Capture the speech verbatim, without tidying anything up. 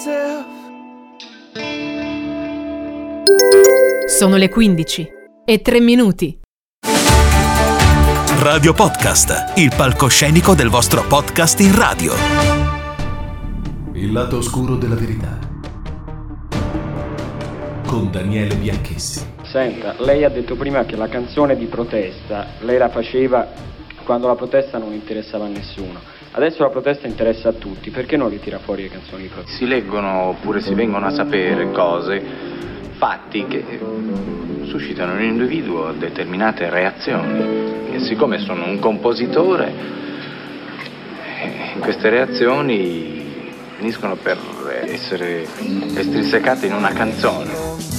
Sono le quindici e tre minuti. Radio Podcast, il palcoscenico del vostro podcast in radio. Il lato oscuro della verità. Con Daniele Bianchessi. Senta, lei ha detto prima che la canzone di protesta lei la faceva quando la protesta non interessava a nessuno. Adesso la protesta interessa a tutti, perché non ritira fuori le canzoni di protesta? Si leggono oppure si vengono a sapere cose, fatti che suscitano nell'individuo determinate reazioni. E siccome sono un compositore, queste reazioni finiscono per essere estrinsecate in una canzone.